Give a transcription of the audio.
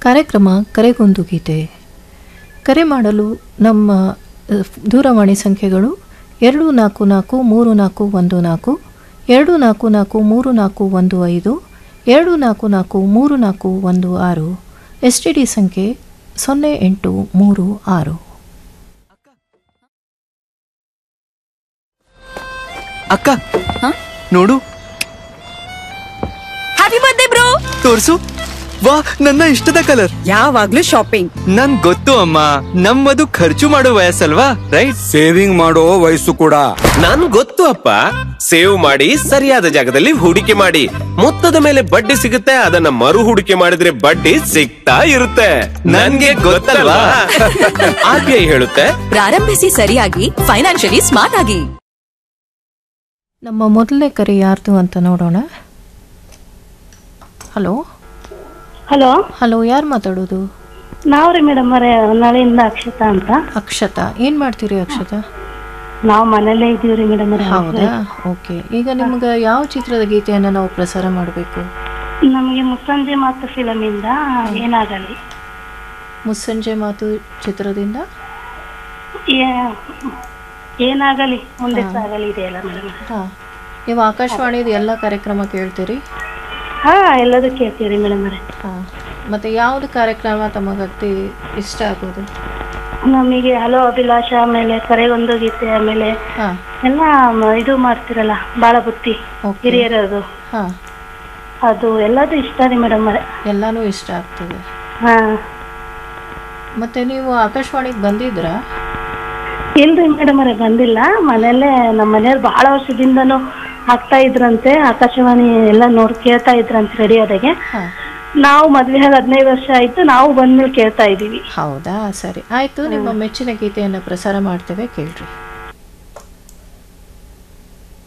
ಕಾರ್ಯಕ್ರಮ ಕರೆಗೊಂದು ಗೀತೆ. ಕರೆ ಮಾಡಲು ನಮ್ಮ ದೂರವಾಣಿ ಸಂಖ್ಯೆಗಳು 244341 244341 24443416. STD ಸಂಖ್ಯೆ 0836. ಅಕ್ಕ ನೋಡು. Happy birthday bro. ತೋರ್ಸು. ವಾ, ನನ್ನ ಇಷ್ಟದ ಕಲರ್. ಯಾವಾಗ್ಲೂ ಶಾಪಿಂಗ್. ನನ್ ಗೊತ್ತು ಅಮ್ಮ, ನಮ್ಮದು ಖರ್ಚು ಮಾಡೋ ವಯಸ್ಸಲ್ವಾ, ರೈಟ್? ಸೇವಿಂಗ್ ಮಾಡೋ ವಯಸ್ಸು ಕೂಡ. ನನ್ ಗೊತ್ತು ಅಪ್ಪ. ಸೇವ್ ಮಾಡಿ ಸರಿಯಾದ ಜಾಗದಲ್ಲಿ ಹೂಡಿಕೆ ಮಾಡಿ. ಮೊತ್ತದ ಮೇಲೆ ಬಡ್ಡಿ ಸಿಗುತ್ತೆ, ಅದನ್ನ ಮರು ಹೂಡಿಕೆ ಮಾಡಿದ್ರೆ ಬಡ್ಡಿ ಸಿಗ್ತಾ ಇರುತ್ತೆ. ನನ್ಗೆ ಗೊತ್ತಲ್ವಾ. RBI ಹೇಳುತ್ತೆ, ಪ್ರಾರಂಭಿಸಿ ಸರಿಯಾಗಿ, ಫೈನಾನ್ಷಿಯಲಿ ಸ್ಮಾರ್ಟ್ ಆಗಿ. ನಮ್ಮ ಮೊದಲನೇ ಕರೆ ಯಾರ್ದು ಅಂತ ನೋಡೋಣ. ಹಲೋ ಹಲೋ ಹಲೋ, ಯಾರು ಮಾತಾಡೋದು? ನಾವ್ರಿ ಮೇಡಮ್ ಅವರೇ, ಹೊನ್ನಾಳಿಯಿಂದ ಅಕ್ಷತಾ ಅಂತ. ಅಕ್ಷತಾ, ಏನ್ ಮಾಡ್ತೀರಿ ಅಕ್ಷತಾ? ನಾವು ಮನೇಲೇ ಇದೀವ್ರಿ ಮೇಡಮ್ ಅವರೇ. ಹೌದಾ, ಓಕೆ. ಈಗ ನಿಮ್ಗೆ ಯಾವ ಚಿತ್ರದ ಗೀತೆಯನ್ನು ನಾವು ಪ್ರಸಾರ ಮಾಡಬೇಕು? ನಮಗೆ ಮುಸ್ಸಂಜೆ ಮಾತು ಫಿಲಮ್ ಇಂದ ಏನಾಗಲಿ. ಮುಸ್ಸಂಜೆ ಮಾತು ಚಿತ್ರದಿಂದ ಏನಾಗಲಿ ಮುಂದೆ ಸಾಗಲಿ ಇದೆಯಲ್ಲ ಮೇಡಮ್. ಹಾಂ, ನೀವು ಆಕಾಶವಾಣಿದು ಎಲ್ಲ ಕಾರ್ಯಕ್ರಮ ಕೇಳ್ತೀರಿ? ಹಾ, ಎಲ್ಲದೂ ಕೇಳ್ತೀರಿ ಮೇಡಮ್ ಅವರೇ. ಹಾಂ, ಮತ್ತು ಯಾವುದು ಕಾರ್ಯಕ್ರಮ ತಮಗತಿ ಇಷ್ಟ ಆಗೋದು? ನಮಗೆ ಹಲೋ ಅಭಿಲಾಷ, ಆಮೇಲೆ ಕರೆಗೊಂದು ಗೀತೆ, ಆಮೇಲೆ ಹಾಂ ಎಲ್ಲ ಇದು ಮಾಡ್ತಿರಲ್ಲ ಬಾಳ ಬುತ್ತಿ ಹಿರಿಯರದು, ಹಾಂ, ಅದು ಎಲ್ಲದೂ ಇಷ್ಟ ರೀ ಮೇಡಮ್ ಅವರೇ. ಎಲ್ಲನೂ ಇಷ್ಟ ಆಗ್ತದೆ. ಹಾ, ಮತ್ತು ನೀವು ಆಕಾಶವಾಣಿಗೆ ಬಂದಿದ್ರಾ? ಇಲ್ರಿ ಮೇಡಮ್ ಅವರೇ, ಬಂದಿಲ್ಲ. ಮನೇಲೆ ನಮ್ಮ ಮನೆಯವ್ರು ಬಹಳ ವರ್ಷದಿಂದನೂ ಹಾಕ್ತಾ ಇದ್ರಂತೆ, ಆಕಾಶವಾಣಿ ಎಲ್ಲ ಕೇಳ್ತಾ ಇದ್ರಂತೆ ರೇಡಿಯೋದಾಗೆ. ನಾವು ಮದ್ವೆ ಆಗಿ 15 ವರ್ಷ ಆಯ್ತು, ನಾವು ಬಂದ್ಮೇಲೆ ಕೇಳ್ತಾ ಇದೀವಿ. ಹೌದಾ, ಸರಿ ಆಯ್ತು. ನಿಮ್ಮ ಮೆಚ್ಚಿನ ಗೀತೆಯನ್ನು ಪ್ರಸಾರ ಮಾಡ್ತೇವೆ, ಕೇಳ್ರಿ.